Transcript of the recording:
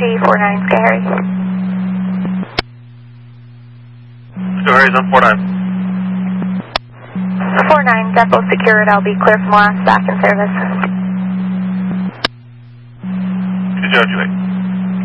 RG49 Sky Harry. Sky Harry's on 49. 49, depot secured. I'll be clear from last back in service. 2028.